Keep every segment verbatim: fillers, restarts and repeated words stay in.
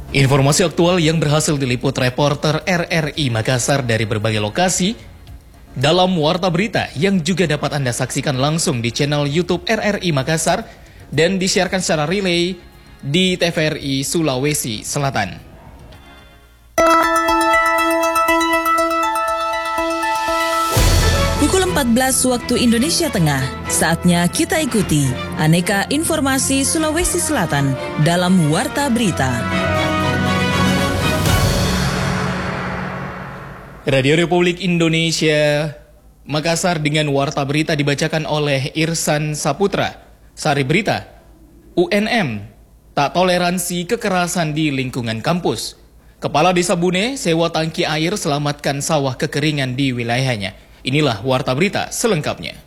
Informasi aktual yang berhasil diliput reporter R R I Makassar dari berbagai lokasi dalam Warta Berita yang juga dapat Anda saksikan langsung di channel YouTube R R I Makassar dan disiarkan secara relay di T V R I Sulawesi Selatan. Pukul empat belas waktu Indonesia Tengah, saatnya kita ikuti aneka informasi Sulawesi Selatan dalam Warta Berita. Radio Republik Indonesia Makassar dengan Warta Berita dibacakan oleh Irsan Saputra. Sari Berita, U N M tak toleransi kekerasan di lingkungan kampus. Kepala Desa Bune sewa tangki air selamatkan sawah kekeringan di wilayahnya. Inilah Warta Berita selengkapnya.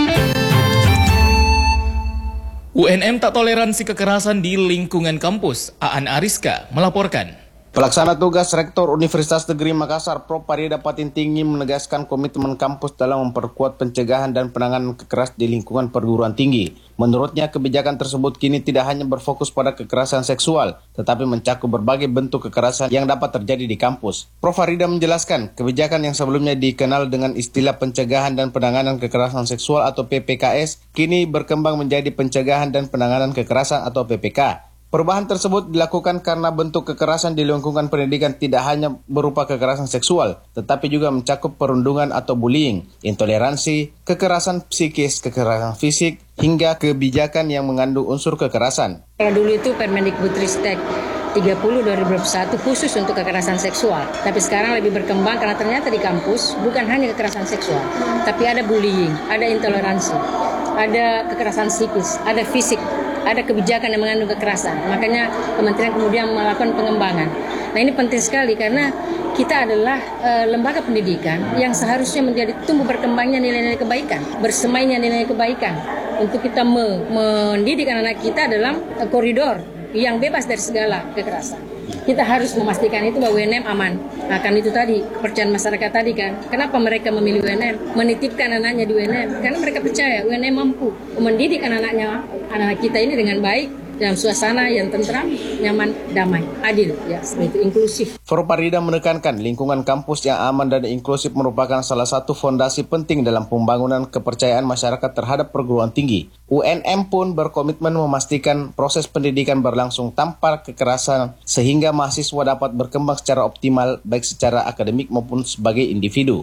U N M tak toleransi kekerasan di lingkungan kampus. Aan Ariska melaporkan. Pelaksana tugas Rektor Universitas Negeri Makassar, Prof Farida Patintinggi menegaskan komitmen kampus dalam memperkuat pencegahan dan penanganan kekerasan di lingkungan perguruan tinggi. Menurutnya, kebijakan tersebut kini tidak hanya berfokus pada kekerasan seksual, tetapi mencakup berbagai bentuk kekerasan yang dapat terjadi di kampus. Prof Farida menjelaskan, kebijakan yang sebelumnya dikenal dengan istilah pencegahan dan penanganan kekerasan seksual atau P P K S, kini berkembang menjadi pencegahan dan penanganan kekerasan atau P P K. Perubahan tersebut dilakukan karena bentuk kekerasan di lingkungan pendidikan tidak hanya berupa kekerasan seksual, tetapi juga mencakup perundungan atau bullying, intoleransi, kekerasan psikis, kekerasan fisik, hingga kebijakan yang mengandung unsur kekerasan. Yang dulu itu Permendikbudristek tiga puluh dua ribu dua puluh satu khusus untuk kekerasan seksual. Tapi sekarang lebih berkembang karena ternyata di kampus bukan hanya kekerasan seksual, tapi ada bullying, ada intoleransi, ada kekerasan psikis, ada fisik, ada kebijakan yang mengandung kekerasan. Makanya Kementerian kemudian melakukan pengembangan. Nah, ini penting sekali karena kita adalah e, lembaga pendidikan yang seharusnya menjadi tumbuh berkembangnya nilai-nilai kebaikan, bersemainya nilai kebaikan untuk kita me, mendidik anak-anak kita dalam e, koridor yang bebas dari segala kekerasan. Kita harus memastikan itu bahwa U N M aman. Nah, kan itu tadi kepercayaan masyarakat tadi kan. Kenapa mereka memilih U N M? Menitipkan anaknya di U N M. Karena mereka percaya U N M mampu mendidik anak-anaknya, anak kita ini dengan baik dalam suasana yang tentram, nyaman, damai, adil, ya, itu inklusif. Prof Farida menekankan lingkungan kampus yang aman dan inklusif merupakan salah satu fondasi penting dalam pembangunan kepercayaan masyarakat terhadap perguruan tinggi. U N M pun berkomitmen memastikan proses pendidikan berlangsung tanpa kekerasan sehingga mahasiswa dapat berkembang secara optimal baik secara akademik maupun sebagai individu.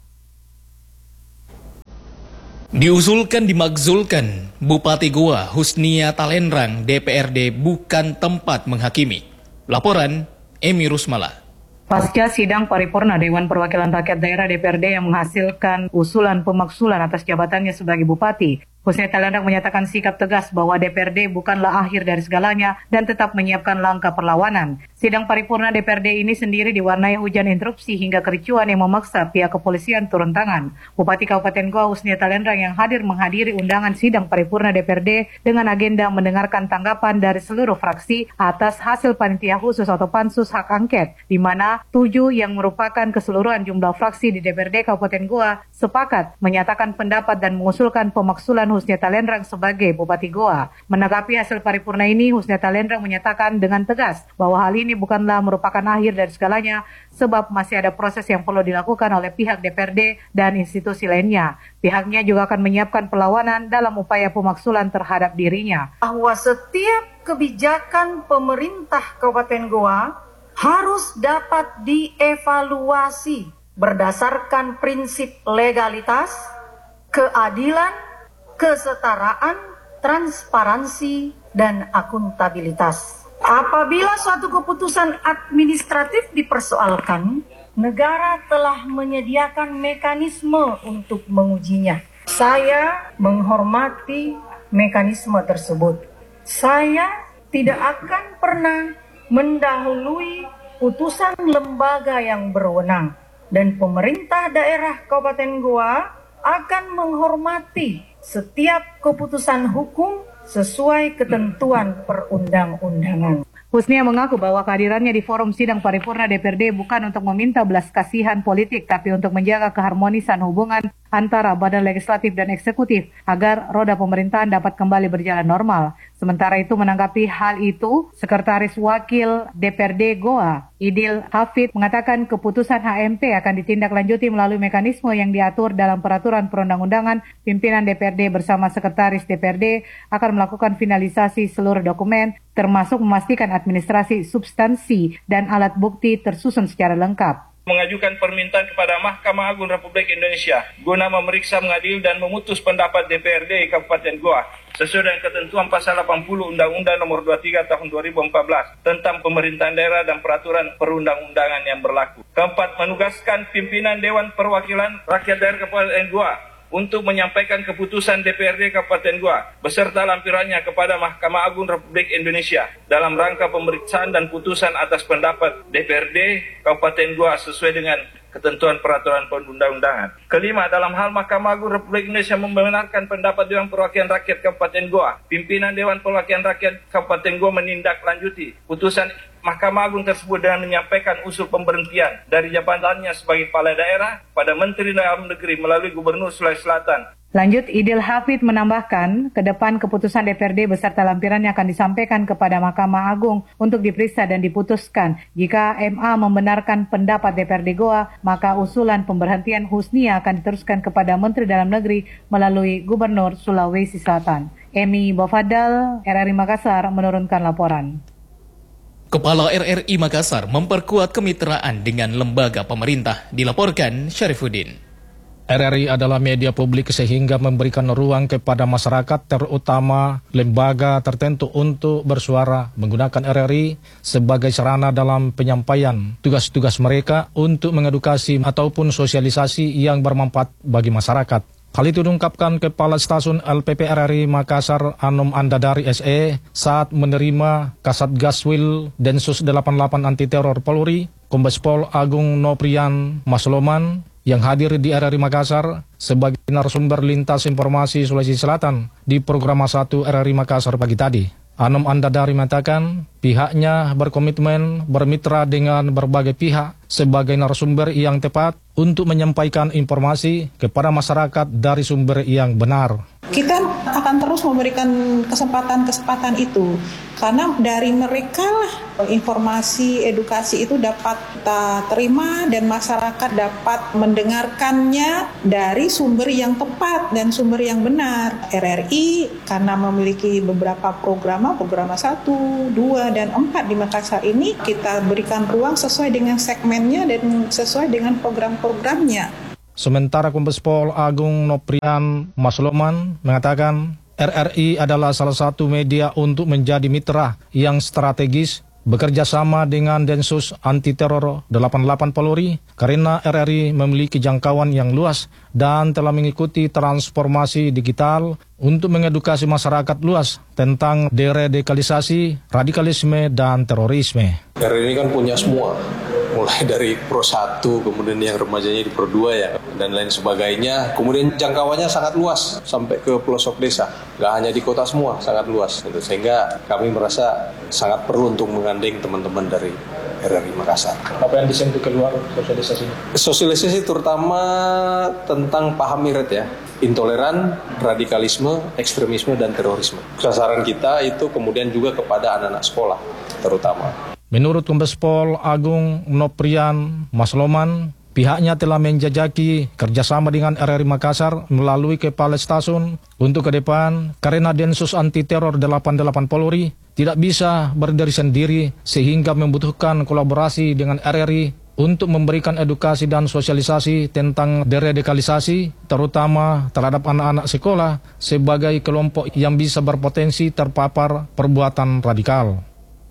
Diusulkan dimakzulkan, Bupati Goa Husnia Talenrang D P R D bukan tempat menghakimi. Laporan Emi Rusmala. Pasca sidang paripurna Dewan Perwakilan Rakyat Daerah D P R D yang menghasilkan usulan pemakzulan atas jabatannya sebagai Bupati, Husnia Talenrang menyatakan sikap tegas bahwa D P R D bukanlah akhir dari segalanya dan tetap menyiapkan langkah perlawanan. Sidang paripurna D P R D ini sendiri diwarnai hujan interupsi hingga kericuan yang memaksa pihak kepolisian turun tangan. Bupati Kabupaten Goa Husnia Talenrang yang hadir menghadiri undangan sidang paripurna D P R D dengan agenda mendengarkan tanggapan dari seluruh fraksi atas hasil panitia khusus atau pansus hak angket, di mana tujuh yang merupakan keseluruhan jumlah fraksi di D P R D Kabupaten Goa sepakat menyatakan pendapat dan mengusulkan pemakzulan Husnia Talenrang sebagai Bupati Goa. Menanggapi hasil paripurna ini, Husnia Talenrang menyatakan dengan tegas bahwa hal ini bukanlah merupakan akhir dari segalanya, sebab masih ada proses yang perlu dilakukan oleh pihak D P R D dan institusi lainnya. Pihaknya juga akan menyiapkan perlawanan dalam upaya pemakzulan terhadap dirinya. Bahwa setiap kebijakan pemerintah Kabupaten Goa harus dapat dievaluasi berdasarkan prinsip legalitas, keadilan, kesetaraan, transparansi, dan akuntabilitas. Apabila suatu keputusan administratif dipersoalkan, negara telah menyediakan mekanisme untuk mengujinya. Saya menghormati mekanisme tersebut. Saya tidak akan pernah mendahului putusan lembaga yang berwenang, dan pemerintah daerah Kabupaten Goa akan menghormati setiap keputusan hukum sesuai ketentuan perundang-undangan. Husnia mengaku bahwa kehadirannya di forum sidang paripurna D P R D bukan untuk meminta belas kasihan politik, tapi untuk menjaga keharmonisan hubungan antara badan legislatif dan eksekutif agar roda pemerintahan dapat kembali berjalan normal. Sementara itu menanggapi hal itu, Sekretaris Wakil D P R D Goa, Idil Hafid, mengatakan keputusan H M P akan ditindaklanjuti melalui mekanisme yang diatur dalam peraturan perundang-undangan. Pimpinan D P R D bersama Sekretaris D P R D akan melakukan finalisasi seluruh dokumen, termasuk memastikan administrasi, substansi, dan alat bukti tersusun secara lengkap. Mengajukan permintaan kepada Mahkamah Agung Republik Indonesia guna memeriksa, mengadili, dan memutus pendapat D P R D Kabupaten Goa sesuai dengan ketentuan pasal delapan puluh Undang-Undang Nomor dua puluh tiga Tahun dua ribu empat belas tentang pemerintahan daerah dan peraturan perundang-undangan yang berlaku. Keempat, menugaskan pimpinan Dewan Perwakilan Rakyat Daerah Kabupaten Goa untuk menyampaikan keputusan D P R D Kabupaten Goa beserta lampirannya kepada Mahkamah Agung Republik Indonesia dalam rangka pemeriksaan dan putusan atas pendapat D P R D Kabupaten Goa sesuai dengan ketentuan peraturan perundang-undangan. Kelima, dalam hal Mahkamah Agung Republik Indonesia membenarkan pendapat Dewan Perwakilan Rakyat Kabupaten Goa, pimpinan Dewan Perwakilan Rakyat Kabupaten Goa menindaklanjuti putusan Mahkamah Agung tersebut dengan menyampaikan usul pemberhentian dari jabatannya sebagai kepala daerah pada Menteri Dalam Negeri melalui Gubernur Sulawesi Selatan. Lanjut, Idil Hafid menambahkan, ke depan keputusan D P R D beserta lampirannya akan disampaikan kepada Mahkamah Agung untuk diperiksa dan diputuskan. Jika M A membenarkan pendapat D P R D Goa, maka usulan pemberhentian Husnia akan diteruskan kepada Menteri Dalam Negeri melalui Gubernur Sulawesi Selatan. Emi Bofadal, R R I Makassar, menurunkan laporan. Kepala R R I Makassar memperkuat kemitraan dengan lembaga pemerintah, dilaporkan Syarifuddin. R R I adalah media publik sehingga memberikan ruang kepada masyarakat, terutama lembaga tertentu, untuk bersuara menggunakan R R I sebagai sarana dalam penyampaian tugas-tugas mereka untuk mengedukasi ataupun sosialisasi yang bermanfaat bagi masyarakat. Hal itu diungkapkan Kepala Stasiun L P P R R I Makassar Anom Andadari S E saat menerima Kasat Gaswil Densus delapan puluh delapan Anti Teror Polri, Kombes Pol Agung Noprian Masloman, yang hadir di R R I Makassar sebagai narasumber lintas informasi Sulawesi Selatan di program satu R R I Makassar pagi tadi. Anom Andadari mengatakan pihaknya berkomitmen bermitra dengan berbagai pihak sebagai narasumber yang tepat untuk menyampaikan informasi kepada masyarakat dari sumber yang benar. Kita akan terus memberikan kesempatan-kesempatan itu karena dari mereka lah informasi edukasi itu dapat kita terima dan masyarakat dapat mendengarkannya dari sumber yang tepat dan sumber yang benar. R R I karena memiliki beberapa program, program satu, dua, dan empat di Makassar ini kita berikan ruang sesuai dengan segmennya dan sesuai dengan program-programnya. Sementara Kombes Pol Agung Noprian Masloman mengatakan R R I adalah salah satu media untuk menjadi mitra yang strategis bekerja sama dengan Densus Anti Teror delapan puluh delapan Polri karena R R I memiliki jangkauan yang luas dan telah mengikuti transformasi digital untuk mengedukasi masyarakat luas tentang deradikalisasi, radikalisme, dan terorisme. R R I ini kan punya semua, mulai dari Pro satu, kemudian yang remajanya di Pro dua ya, dan lain sebagainya. Kemudian jangkauannya sangat luas sampai ke pelosok desa, nggak hanya di kota semua, sangat luas. Gitu. Sehingga kami merasa sangat perlu untuk menggandeng teman-teman dari R R I Makassar. Apa yang disentuh keluar sosialisasi? Sosialisasi terutama tentang paham miret ya, intoleran, radikalisme, ekstremisme, dan terorisme. Sasaran kita itu kemudian juga kepada anak-anak sekolah terutama. Menurut Kombes Pol Agung Noprian Masloman, pihaknya telah menjajaki kerjasama dengan R R I Makassar melalui Kepala Stasiun untuk ke depan karena Densus Anti Teror delapan puluh delapan Polri tidak bisa berdiri sendiri sehingga membutuhkan kolaborasi dengan R R I untuk memberikan edukasi dan sosialisasi tentang deradikalisasi, terutama terhadap anak-anak sekolah sebagai kelompok yang bisa berpotensi terpapar perbuatan radikal.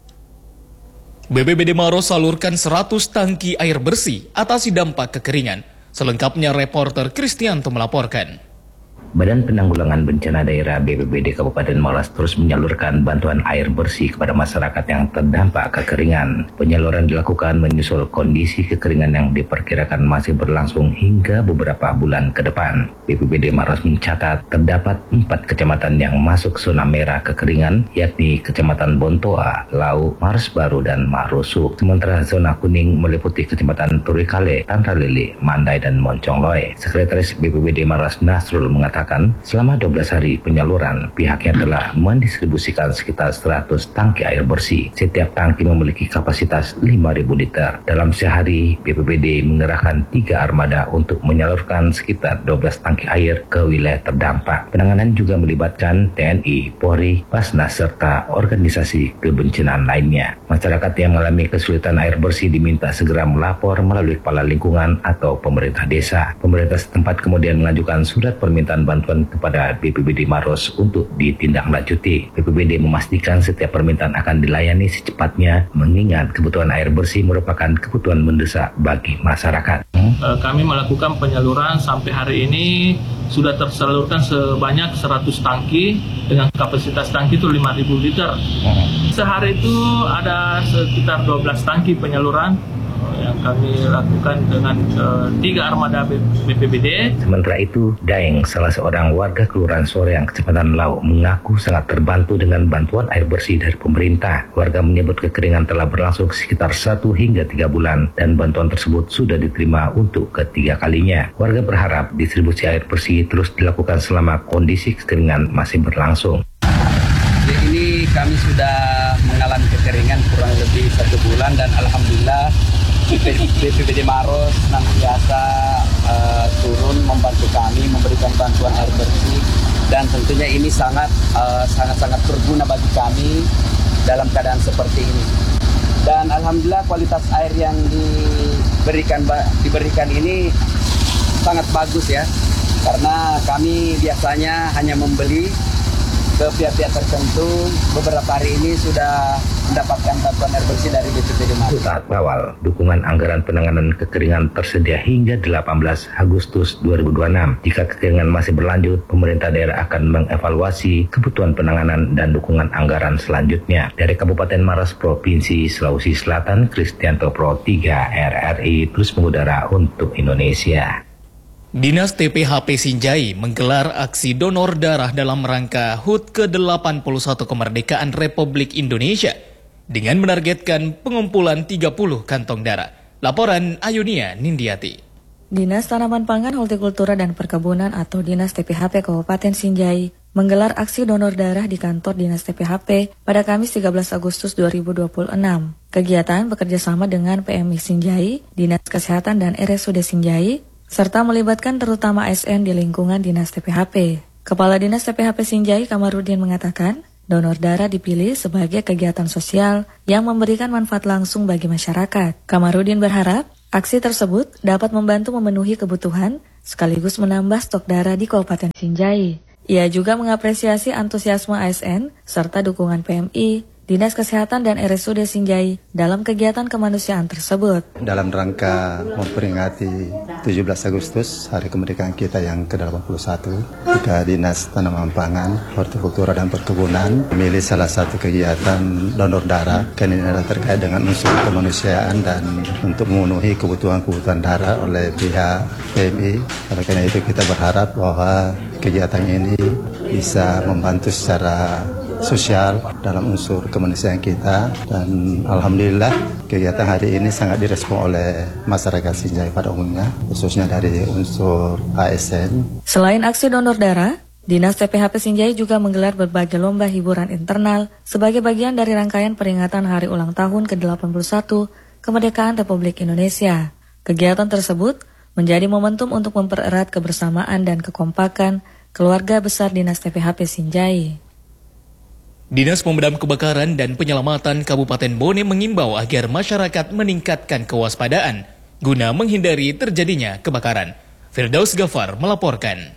B B B D Maros salurkan seratus tangki air bersih atasi dampak kekeringan. Selengkapnya reporter Kristianto melaporkan. Badan Penanggulangan Bencana Daerah B P B D Kabupaten Maros terus menyalurkan bantuan air bersih kepada masyarakat yang terdampak kekeringan. Penyaluran dilakukan menyusul kondisi kekeringan yang diperkirakan masih berlangsung hingga beberapa bulan ke depan. B P B D Maros mencatat terdapat empat kecamatan yang masuk zona merah kekeringan, yakni Kecamatan Bontoa, Lau, Maros Baru, dan Marusuk. Sementara zona kuning meliputi Kecamatan Turikale, Tanralili, Mandai, dan Moncongloe. Sekretaris B P B D Maros Nasrul mengatakan selama dua belas hari penyaluran, pihaknya telah mendistribusikan sekitar seratus tangki air bersih. Setiap tangki memiliki kapasitas lima ribu liter. Dalam sehari, B P B D mengerahkan tiga armada untuk menyalurkan sekitar dua belas tangki air ke wilayah terdampak. Penanganan juga melibatkan T N I, Polri, Basnas, serta organisasi kebencanaan lainnya. Masyarakat yang mengalami kesulitan air bersih diminta segera melapor melalui kepala lingkungan atau pemerintah desa. Pemerintah setempat kemudian mengajukan surat permintaan bantuan kepada B P B D Maros untuk ditindaklanjuti. B P B D memastikan setiap permintaan akan dilayani secepatnya, mengingat kebutuhan air bersih merupakan kebutuhan mendesak bagi masyarakat. Kami melakukan penyaluran sampai hari ini sudah tersalurkan sebanyak seratus tangki dengan kapasitas tangki itu lima ribu liter. Sehari itu ada sekitar dua belas tangki penyaluran yang kami lakukan dengan uh, tiga armada B P B D. Sementara itu, Daeng, salah seorang warga Kelurahan Soreang, Kecamatan Lau, mengaku sangat terbantu dengan bantuan air bersih dari pemerintah. Warga menyebut kekeringan telah berlangsung sekitar satu hingga tiga bulan dan bantuan tersebut sudah diterima untuk ketiga kalinya. Warga berharap distribusi air bersih terus dilakukan selama kondisi kekeringan masih berlangsung. Ini kami sudah mengalami kekeringan kurang lebih satu bulan dan alhamdulillah B P B D Maros senantiasa uh, turun membantu kami memberikan bantuan air bersih dan tentunya ini sangat uh, sangat sangat berguna bagi kami dalam keadaan seperti ini. Dan alhamdulillah kualitas air yang diberikan diberikan ini sangat bagus ya, karena kami biasanya hanya membeli ke pihak-pihak tertentu. Beberapa hari ini sudah mendapatkan bantuan air bersih dari B P B D Maros. Tahap awal, dukungan anggaran penanganan kekeringan tersedia hingga delapan belas Agustus dua ribu dua puluh enam. Jika kekeringan masih berlanjut, pemerintah daerah akan mengevaluasi kebutuhan penanganan dan dukungan anggaran selanjutnya. Dari Kabupaten Maros, Provinsi Sulawesi Selatan, Kristianto Pro tiga R R I terus mengudara untuk Indonesia. Dinas T P H P Sinjai menggelar aksi donor darah dalam rangka H U T ke delapan puluh satu kemerdekaan Republik Indonesia dengan menargetkan pengumpulan tiga puluh kantong darah. Laporan Ayunia Nindiati. Dinas Tanaman Pangan, Hortikultura dan Perkebunan atau Dinas T P H P Kabupaten Sinjai menggelar aksi donor darah di kantor Dinas T P H P pada Kamis tiga belas Agustus dua ribu dua puluh enam. Kegiatan bekerjasama dengan P M I Sinjai, Dinas Kesehatan dan R S U D Sinjai, serta melibatkan terutama A S N di lingkungan Dinas T P H P. Kepala Dinas T P H P Sinjai, Kamarudin, mengatakan, donor darah dipilih sebagai kegiatan sosial yang memberikan manfaat langsung bagi masyarakat. Kamarudin berharap aksi tersebut dapat membantu memenuhi kebutuhan sekaligus menambah stok darah di Kabupaten Sinjai. Ia juga mengapresiasi antusiasme A S N serta dukungan P M I, Dinas Kesehatan dan R S U D Sinjai dalam kegiatan kemanusiaan tersebut. Dalam rangka memperingati tujuh belas Agustus, hari kemerdekaan kita yang ke delapan puluh satu, kita Dinas Tanaman Pangan, Hortikultura dan Perkebunan memilih salah satu kegiatan donor darah, karena ini adalah terkait dengan unsur kemanusiaan dan untuk memenuhi kebutuhan-kebutuhan darah oleh pihak P M I. Oleh karena itu kita berharap bahwa kegiatan ini bisa membantu secara sosial dalam unsur kemanusiaan kita, dan alhamdulillah kegiatan hari ini sangat direspon oleh masyarakat Sinjai pada umumnya, khususnya dari unsur A S N. Selain aksi donor darah, Dinas T P H P Sinjai juga menggelar berbagai lomba hiburan internal sebagai bagian dari rangkaian peringatan Hari Ulang Tahun ke delapan puluh satu Kemerdekaan Republik Indonesia. Kegiatan tersebut menjadi momentum untuk mempererat kebersamaan dan kekompakan keluarga besar Dinas T P H P Sinjai. Dinas Pemadam Kebakaran dan Penyelamatan Kabupaten Bone mengimbau agar masyarakat meningkatkan kewaspadaan guna menghindari terjadinya kebakaran. Firdaus Ghaffar melaporkan.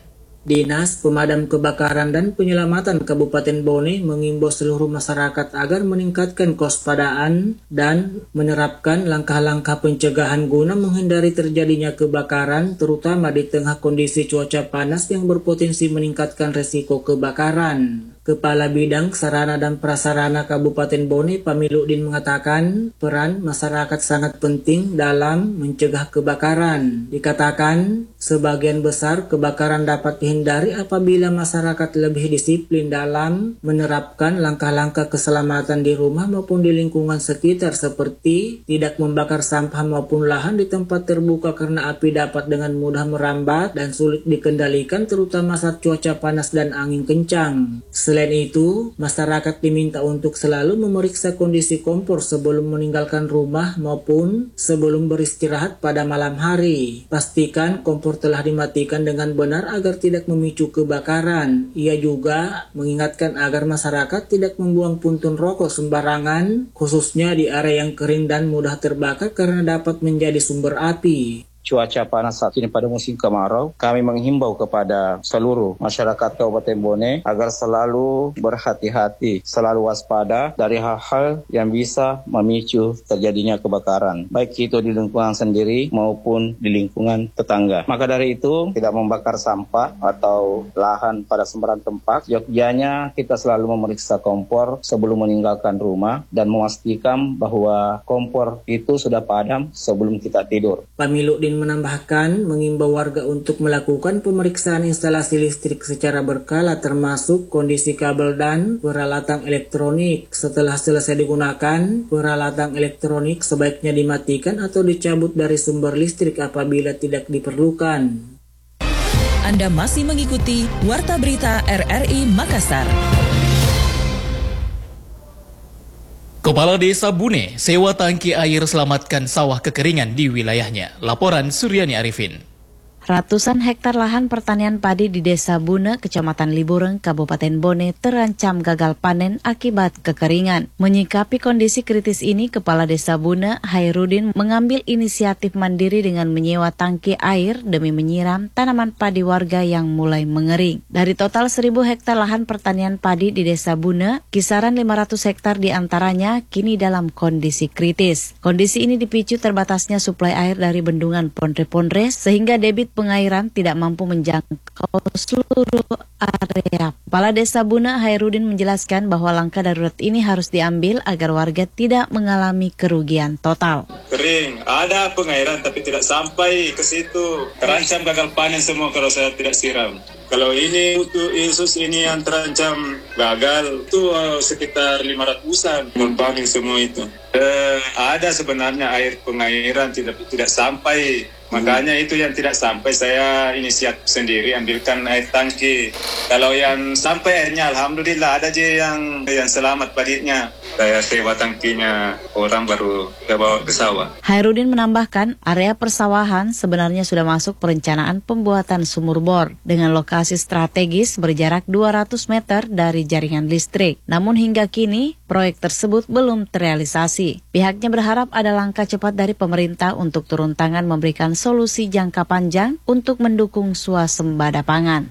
Dinas Pemadam Kebakaran dan Penyelamatan Kabupaten Bone mengimbau seluruh masyarakat agar meningkatkan kewaspadaan dan menerapkan langkah-langkah pencegahan guna menghindari terjadinya kebakaran, terutama di tengah kondisi cuaca panas yang berpotensi meningkatkan resiko kebakaran. Kepala Bidang Sarana dan Prasarana Kabupaten Bone, Pamiludin, mengatakan peran masyarakat sangat penting dalam mencegah kebakaran. Dikatakan sebagian besar kebakaran dapat dihindari apabila masyarakat lebih disiplin dalam menerapkan langkah-langkah keselamatan di rumah maupun di lingkungan sekitar, seperti tidak membakar sampah maupun lahan di tempat terbuka karena api dapat dengan mudah merambat dan sulit dikendalikan, terutama saat cuaca panas dan angin kencang. Selain itu, masyarakat diminta untuk selalu memeriksa kondisi kompor sebelum meninggalkan rumah maupun sebelum beristirahat pada malam hari. Pastikan kompor telah dimatikan dengan benar agar tidak memicu kebakaran. Ia juga mengingatkan agar masyarakat tidak membuang puntung rokok sembarangan, khususnya di area yang kering dan mudah terbakar karena dapat menjadi sumber api. Cuaca panas saat ini pada musim kemarau, kami menghimbau kepada seluruh masyarakat Kabupaten Bone agar selalu berhati-hati, selalu waspada dari hal-hal yang bisa memicu terjadinya kebakaran, baik itu di lingkungan sendiri maupun di lingkungan tetangga. Maka dari itu, tidak membakar sampah atau lahan pada sembarang tempat. Yogyanya kita selalu memeriksa kompor sebelum meninggalkan rumah dan memastikan bahwa kompor itu sudah padam sebelum kita tidur. Pamiludin menambahkan mengimbau warga untuk melakukan pemeriksaan instalasi listrik secara berkala, termasuk kondisi kabel dan peralatan elektronik. Setelah selesai digunakan, peralatan elektronik sebaiknya dimatikan atau dicabut dari sumber listrik apabila tidak diperlukan. Anda masih mengikuti Warta Berita R R I Makassar. Kepala Desa Bune sewa tangki air selamatkan sawah kekeringan di wilayahnya. Laporan Suryani Arifin. Ratusan hektar lahan pertanian padi di Desa Bune, Kecamatan Libureng, Kabupaten Bone terancam gagal panen akibat kekeringan. Menyikapi kondisi kritis ini, Kepala Desa Bune, Hairudin, mengambil inisiatif mandiri dengan menyewa tangki air demi menyiram tanaman padi warga yang mulai mengering. Dari total seribu hektar lahan pertanian padi di Desa Bune, kisaran lima ratus hektar diantaranya kini dalam kondisi kritis. Kondisi ini dipicu terbatasnya suplai air dari bendungan Pondre-Pondre sehingga debit pengairan tidak mampu menjangkau seluruh area. Kepala Desa Bune, Hairudin, menjelaskan bahwa langkah darurat ini harus diambil agar warga tidak mengalami kerugian total. Kering, ada pengairan tapi tidak sampai ke situ. Terancam gagal panen semua kalau saya tidak siram. Kalau ini untuk Yesus ini yang terancam gagal, itu uh, sekitar lima ratusan membangun semua itu. Uh, ada sebenarnya air pengairan tidak tidak sampai. Makanya itu yang tidak sampai saya inisiatif sendiri ambilkan air tangki. Kalau yang sampai airnya alhamdulillah ada aja yang yang selamat padanya. Saya sewa tangkinya, orang baru saya bawa ke sawah. Hairudin menambahkan area persawahan sebenarnya sudah masuk perencanaan pembuatan sumur bor dengan lokasi strategis berjarak dua ratus meter dari jaringan listrik. Namun hingga kini proyek tersebut belum terrealisasi. Pihaknya berharap ada langkah cepat dari pemerintah untuk turun tangan memberikan solusi jangka panjang untuk mendukung swasembada pangan.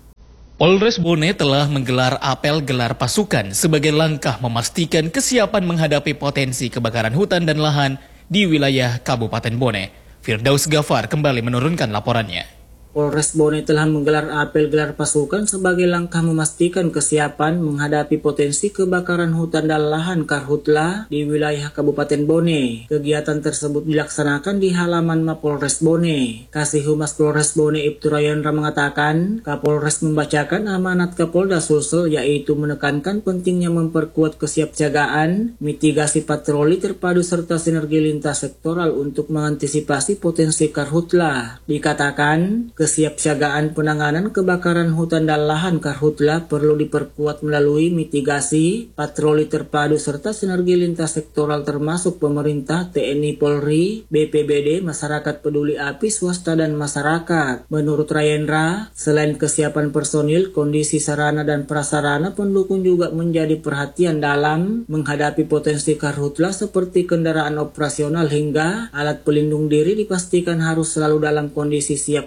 Polres Bone telah menggelar apel gelar pasukan sebagai langkah memastikan kesiapan menghadapi potensi kebakaran hutan dan lahan di wilayah Kabupaten Bone. Firdaus Gafar kembali menurunkan laporannya. Polres Bone telah menggelar apel gelar pasukan sebagai langkah memastikan kesiapan menghadapi potensi kebakaran hutan dan lahan karhutla di wilayah Kabupaten Bone. Kegiatan tersebut dilaksanakan di halaman Mapolres Bone. Kasih Humas Polres Bone Ibtu Rayandra mengatakan, Kapolres membacakan amanat Kapolda Sulsel yaitu menekankan pentingnya memperkuat kesiapsiagaan, mitigasi patroli terpadu serta sinergi lintas sektoral untuk mengantisipasi potensi karhutla. Dikatakan, kesiapsiagaan penanganan kebakaran hutan dan lahan karhutla perlu diperkuat melalui mitigasi, patroli terpadu serta sinergi lintas sektoral termasuk pemerintah, T N I Polri, B P B D, masyarakat peduli api, swasta dan masyarakat. Menurut Rayendra, selain kesiapan personil, kondisi sarana dan prasarana pendukung juga menjadi perhatian dalam menghadapi potensi karhutla seperti kendaraan operasional hingga alat pelindung diri dipastikan harus selalu dalam kondisi siap digunakan.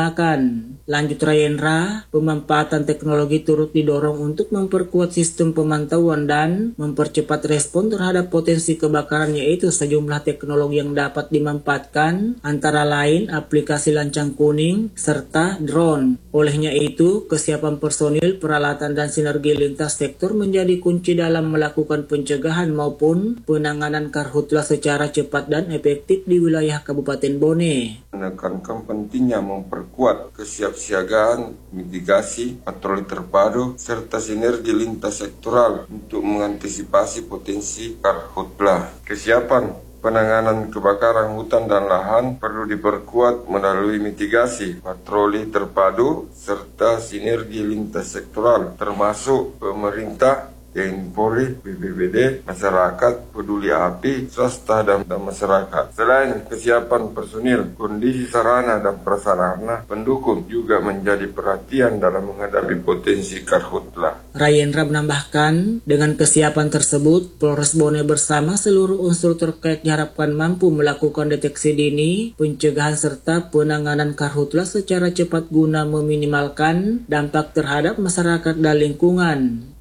digunakan. Lanjut Rayendra, pemanfaatan teknologi turut didorong untuk memperkuat sistem pemantauan dan mempercepat respon terhadap potensi kebakaran, yaitu sejumlah teknologi yang dapat dimanfaatkan, antara lain aplikasi lancang kuning serta drone. Olehnya itu, kesiapan personil, peralatan, dan sinergi lintas sektor menjadi kunci dalam melakukan pencegahan maupun penanganan karhutla secara cepat dan efektif di wilayah Kabupaten Bone. Menekankan pentingnya memperkuat kesiapsiagaan, mitigasi, patroli terpadu, serta sinergi lintas sektoral untuk mengantisipasi potensi karhutla. Kesiapan penanganan kebakaran hutan dan lahan perlu diperkuat melalui mitigasi, patroli terpadu, serta sinergi lintas sektoral, termasuk pemerintah, T N I Polri, B P B D, masyarakat, peduli api, swasta, dan, dan masyarakat. Selain kesiapan personil, kondisi sarana dan prasarana pendukung juga menjadi perhatian dalam menghadapi potensi karhutla. Rayendra menambahkan, dengan kesiapan tersebut, Polres Bone bersama seluruh unsur terkait diharapkan mampu melakukan deteksi dini, pencegahan serta penanganan karhutla secara cepat guna meminimalkan dampak terhadap masyarakat dan lingkungan.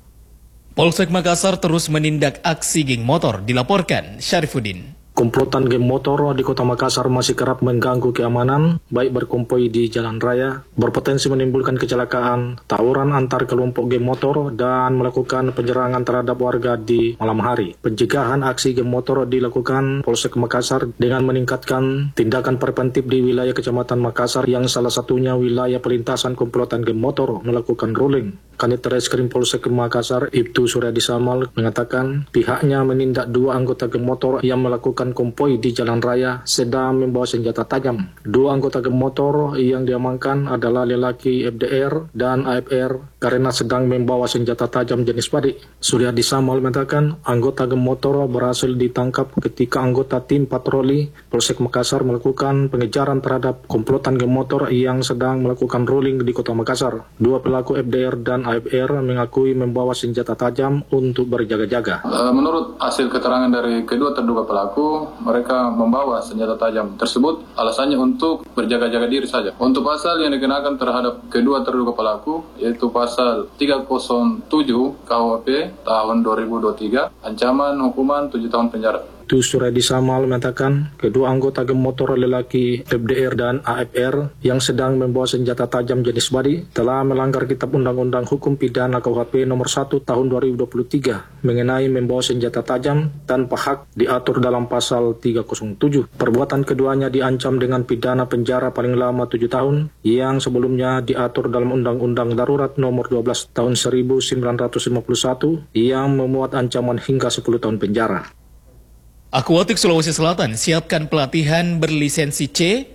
Polsek Makassar terus menindak aksi geng motor, dilaporkan Syarifuddin. Komplotan geng motor di Kota Makassar masih kerap mengganggu keamanan, baik berkonvoi di jalan raya, berpotensi menimbulkan kecelakaan, tawuran antar kelompok geng motor, dan melakukan penyerangan terhadap warga di malam hari. Pencegahan aksi geng motor dilakukan Polsek Makassar dengan meningkatkan tindakan preventif di wilayah Kecamatan Makassar yang salah satunya wilayah pelintasan komplotan geng motor melakukan ruling. Kanit Reskrim Polsek Makassar, Ibtu Suryadi Samal, mengatakan pihaknya menindak dua anggota geng motor yang melakukan konvoi di jalan raya sedang membawa senjata tajam. Dua anggota geng motor yang diamankan adalah lelaki F D R dan A F R karena sedang membawa senjata tajam jenis badik. Suryadi Samal mengatakan anggota geng motor berhasil ditangkap ketika anggota tim patroli Polsek Makassar melakukan pengejaran terhadap komplotan geng motor yang sedang melakukan ruling di Kota Makassar. Dua pelaku F D R dan A F R mengakui membawa senjata tajam untuk berjaga-jaga. Menurut hasil keterangan dari kedua terduga pelaku, mereka membawa senjata tajam tersebut alasannya untuk berjaga-jaga diri saja. Untuk pasal yang dikenakan terhadap kedua terduga pelaku, yaitu pasal tiga nol tujuh K U H P tahun dua ribu dua puluh tiga, ancaman hukuman tujuh tahun penjara. Tu Suryadi Samal mengatakan kedua anggota geng motor lelaki F D R dan A F R yang sedang membawa senjata tajam jenis badik telah melanggar Kitab Undang-Undang Hukum Pidana K U H P nomor satu tahun dua ribu dua puluh tiga mengenai membawa senjata tajam tanpa hak diatur dalam pasal tiga nol tujuh. Perbuatan keduanya diancam dengan pidana penjara paling lama tujuh tahun yang sebelumnya diatur dalam Undang-Undang Darurat nomor dua belas tahun seribu sembilan ratus lima puluh satu yang memuat ancaman hingga sepuluh tahun penjara. Akuatik Sulawesi Selatan siapkan pelatihan berlisensi C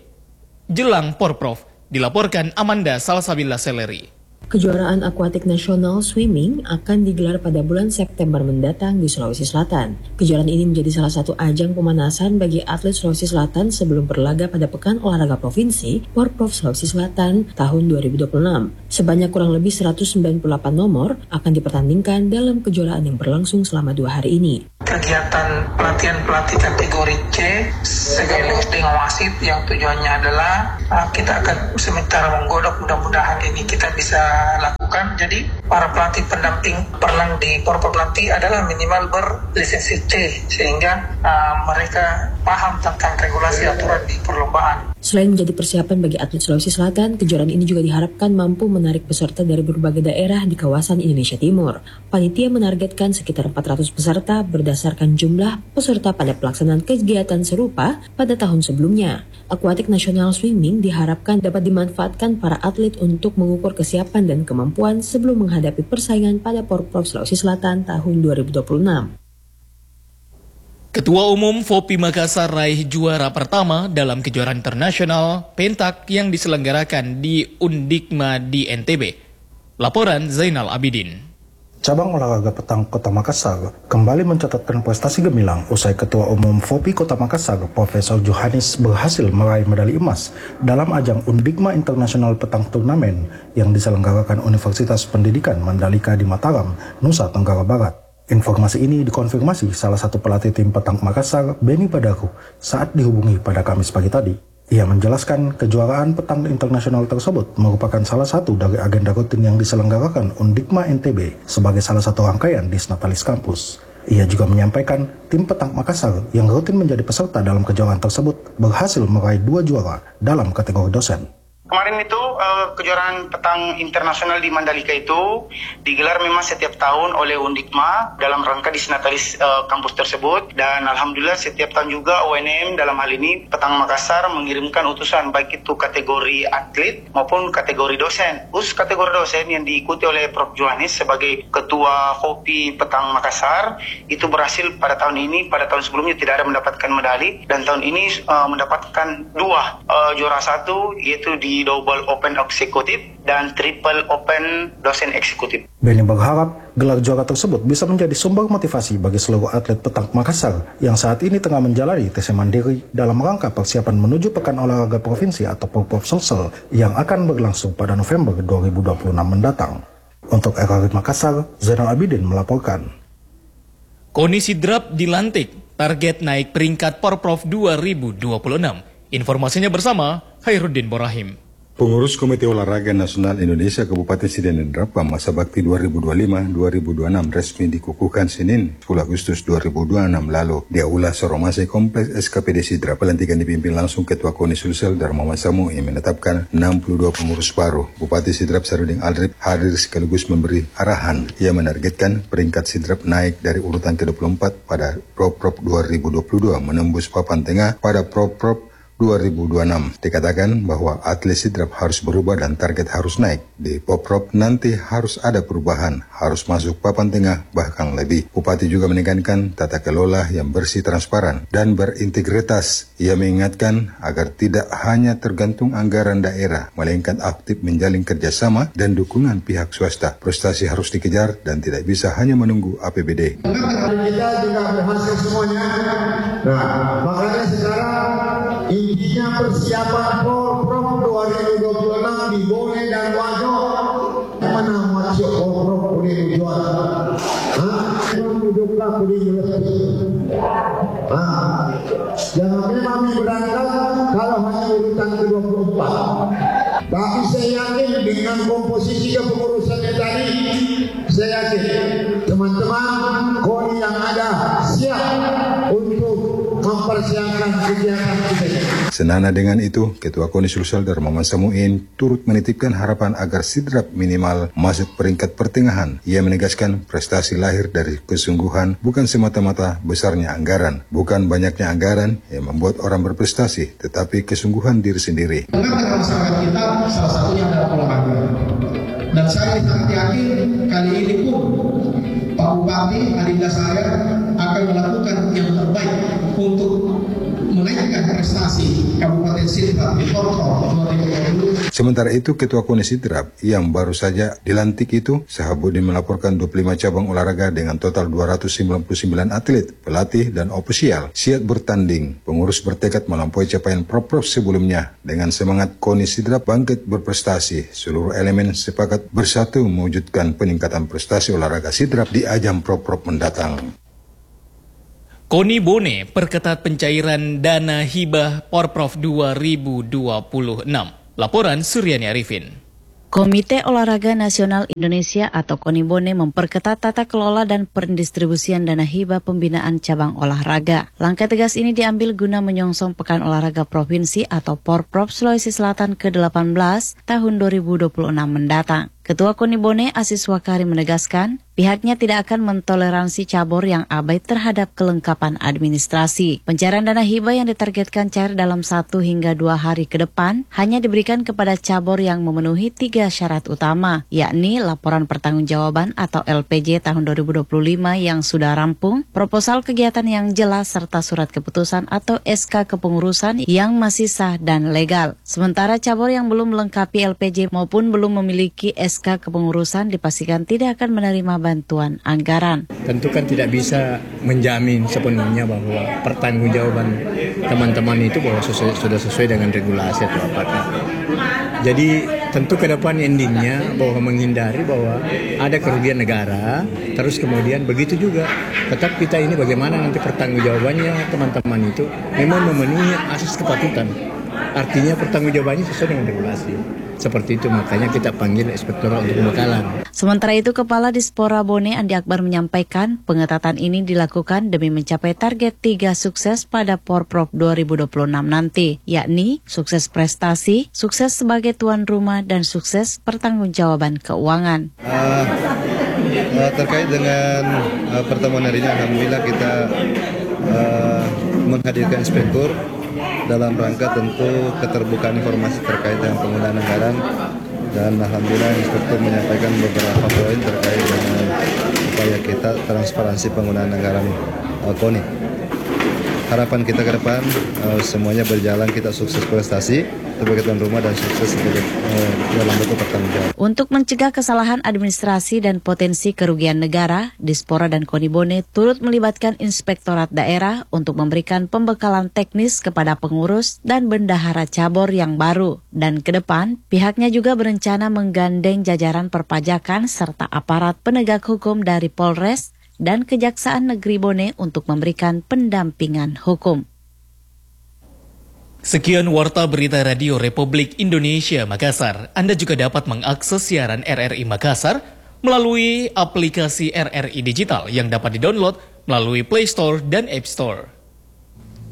jelang Porprov, dilaporkan Amanda Salsabila Seleri. Kejuaraan akuatik nasional swimming akan digelar pada bulan September mendatang di Sulawesi Selatan. Kejuaraan ini menjadi salah satu ajang pemanasan bagi atlet Sulawesi Selatan sebelum berlaga pada Pekan Olahraga Provinsi Porprov Sulawesi Selatan tahun dua ribu dua puluh enam. Sebanyak kurang lebih seratus sembilan puluh delapan nomor akan dipertandingkan dalam kejuaraan yang berlangsung selama dua hari ini. Kegiatan pelatihan pelatih kategori C sekaligus dengan wasit yang tujuannya adalah uh, kita akan sementara menggodok, mudah-mudahan ini kita bisa lakukan. Jadi para pelatih pendamping perenang di Porprov nanti adalah minimal berlisensi C sehingga uh, mereka paham tentang regulasi aturan di perlombaan. Selain menjadi persiapan bagi atlet Sulawesi Selatan, kejuaraan ini juga diharapkan mampu menarik peserta dari berbagai daerah di kawasan Indonesia Timur. Panitia menargetkan sekitar empat ratus peserta berdasarkan jumlah peserta pada pelaksanaan kegiatan serupa pada tahun sebelumnya. Aquatic National Swimming diharapkan dapat dimanfaatkan para atlet untuk mengukur kesiapan dan kemampuan sebelum menghadapi persaingan pada Porprov Sulawesi Selatan tahun dua ribu dua puluh enam. Ketua Umum F O P I Makassar raih juara pertama dalam kejuaraan internasional pentak yang diselenggarakan di Undikma di N T B. Laporan Zainal Abidin. Cabang olahraga petang Kota Makassar kembali mencatatkan prestasi gemilang usai Ketua Umum F O P I Kota Makassar, Profesor Johannes berhasil meraih medali emas dalam ajang Undikma Internasional Petang Turnamen yang diselenggarakan Universitas Pendidikan Mandalika di Mataram, Nusa Tenggara Barat. Informasi ini dikonfirmasi salah satu pelatih tim petang Makassar, Beni Padaku, saat dihubungi pada Kamis pagi tadi. Ia menjelaskan kejuaraan petang internasional tersebut merupakan salah satu dari agenda rutin yang diselenggarakan Undikma N T B sebagai salah satu rangkaian Disnatalis Kampus. Ia juga menyampaikan tim petang Makassar yang rutin menjadi peserta dalam kejuaraan tersebut berhasil meraih dua juara dalam kategori dosen. Kemarin itu uh, kejuaraan petang internasional di Mandalika itu digelar memang setiap tahun oleh Undikma dalam rangka Disnatalis uh, kampus tersebut, dan alhamdulillah setiap tahun juga O N M dalam hal ini Petang Makassar mengirimkan utusan baik itu kategori atlet maupun kategori dosen. Khusus kategori dosen yang diikuti oleh Profesor Johannes sebagai Ketua Hopi Petang Makassar itu berhasil pada tahun ini, pada tahun sebelumnya tidak ada mendapatkan medali, dan tahun ini uh, mendapatkan dua uh, juara satu, yaitu di double open eksekutif dan triple open dosen eksekutif. Benny berharap gelar juara tersebut bisa menjadi sumber motivasi bagi seluruh atlet petang Makassar yang saat ini tengah menjalani tes mandiri dalam rangka persiapan menuju Pekan Olahraga Provinsi atau Porprov Sulsel yang akan berlangsung pada November dua ribu dua puluh enam mendatang. Untuk R R I Makassar, Zainal Abidin melaporkan. KONI Sidrap dilantik, target naik peringkat Porprov dua ribu dua puluh enam. Informasinya bersama Khairuddin Borahim. Pengurus Komite Olahraga Nasional Indonesia Kabupaten Sidrap masa bakti dua ribu dua puluh lima sampai dua ribu dua puluh enam resmi dikukuhkan Senin sepuluh Agustus dua ribu dua puluh enam lalu di Aula Soromase Kompleks S K P D Sidrap. Pelantikan dipimpin langsung Ketua KONI Sulsel Darmawan Samu yang menetapkan enam puluh dua pengurus baru. Bupati Sidrap Sarudin Aldrip hadir sekaligus memberi arahan. Ia menargetkan peringkat Sidrap naik dari urutan ke dua puluh empat pada Porprov dua ribu dua puluh dua menembus papan tengah pada Porprov dua ribu dua puluh enam. Dikatakan bahwa atlet Sidrap harus berubah dan target harus naik. Di Porprov nanti harus ada perubahan, harus masuk papan tengah bahkan lebih. Bupati juga menekankan tata kelola yang bersih, transparan dan berintegritas. Ia mengingatkan agar tidak hanya tergantung anggaran daerah, melainkan aktif menjalin kerjasama dan dukungan pihak swasta. Prestasi harus dikejar dan tidak bisa hanya menunggu A P B D. Kita juga berhasil semuanya. Nah, makanya sekarang intinya persiapan Porprov dua ribu dua puluh enam di Bone dan Wajo. Mana masuk Porprov boleh juara? Hah? Duduklah boleh juara. Hah? Jangan memang berangkat kalau hanya urutan ke dua puluh empat. Tapi saya yakin dengan komposisi kepengurusannya tadi, saya yakin teman-teman KONI yang ada siap untuk mempersiapkan kegiatan kita. Senada dengan itu, Ketua KONI Sulsel Darmawan Samuin turut menitipkan harapan agar Sidrap minimal masuk peringkat pertengahan. Ia menegaskan prestasi lahir dari kesungguhan, bukan semata-mata besarnya anggaran, bukan banyaknya anggaran yang membuat orang berprestasi, tetapi kesungguhan diri sendiri. Karena masyarakat kita salah satunya adalah olahraga. Dan saya sangat yakin kali ini pun Pak Bupati adinda saya akan melakukan yang terbaik untuk menaikkan prestasi Kabupaten Sidrap di Porprov dua ribu dua puluh. Sementara itu, Ketua KONI Sidrap yang baru saja dilantik itu, Sahabudin melaporkan dua puluh lima cabang olahraga dengan total dua ratus sembilan puluh sembilan atlet, pelatih, dan ofisial siap bertanding. Pengurus bertekad melampaui capaian Porprov sebelumnya. Dengan semangat KONI Sidrap bangkit berprestasi, seluruh elemen sepakat bersatu mewujudkan peningkatan prestasi olahraga Sidrap di ajang Porprov mendatang. KONI Bone perketat pencairan dana hibah Porprov dua ribu dua puluh enam. Laporan Suryani Arifin. Komite Olahraga Nasional Indonesia atau KONI Bone memperketat tata kelola dan pendistribusian dana hibah pembinaan cabang olahraga. Langkah tegas ini diambil guna menyongsong Pekan Olahraga Provinsi atau Porprov Sulawesi Selatan ke delapan belas tahun dua ribu dua puluh enam mendatang. Ketua KONI Bone Asis Wakari menegaskan, pihaknya tidak akan mentoleransi cabur yang abai terhadap kelengkapan administrasi. Pencairan dana hibah yang ditargetkan cair dalam satu hingga dua hari ke depan hanya diberikan kepada cabur yang memenuhi tiga syarat utama, yakni laporan pertanggungjawaban atau L P J tahun dua ribu dua puluh lima yang sudah rampung, proposal kegiatan yang jelas serta surat keputusan atau S K kepengurusan yang masih sah dan legal. Sementara cabur yang belum melengkapi L P J maupun belum memiliki S K kepengurusan dipastikan tidak akan menerima bantuan anggaran. Tentu kan tidak bisa menjamin sepenuhnya bahwa pertanggungjawaban teman-teman itu bahwa sesuai, sudah sesuai dengan regulasi atau apa. Jadi tentu ke depan endingnya bahwa menghindari bahwa ada kerugian negara, terus kemudian begitu juga tetap kita ini bagaimana nanti pertanggungjawabannya teman-teman itu memang memenuhi asas kepatutan. artinya pertanggungjawabannya sesuai dengan regulasi. Seperti itu, makanya kita panggil inspektorat untuk pembekalan. Sementara itu, Kepala Dispora Bone Andi Akbar menyampaikan pengetatan ini dilakukan demi mencapai target tiga sukses pada Porprov dua ribu dua puluh enam nanti, yakni sukses prestasi, sukses sebagai tuan rumah, dan sukses pertanggungjawaban keuangan. Uh, uh, terkait dengan uh, pertemuan hari ini, alhamdulillah kita uh, menghadirkan inspektur dalam rangka tentu keterbukaan informasi terkait dengan penggunaan anggaran, dan alhamdulillah inspektur menyampaikan beberapa poin terkait dengan upaya kita transparansi penggunaan anggaran uh, K O N I. Harapan kita ke depan uh, semuanya berjalan, kita sukses prestasi sebagai tuan rumah dan sukses sebagai uh, dalam bentuk pertanggungjawab. Untuk mencegah kesalahan administrasi dan potensi kerugian negara, Dispora dan K O N I Bone turut melibatkan inspektorat daerah untuk memberikan pembekalan teknis kepada pengurus dan bendahara cabur yang baru. Dan ke depan, pihaknya juga berencana menggandeng jajaran perpajakan serta aparat penegak hukum dari Polres dan Kejaksaan Negeri Bone untuk memberikan pendampingan hukum. Sekian Warta Berita Radio Republik Indonesia Makassar. Anda juga dapat mengakses siaran R R I Makassar melalui aplikasi R R I Digital yang dapat didownload melalui Play Store dan App Store.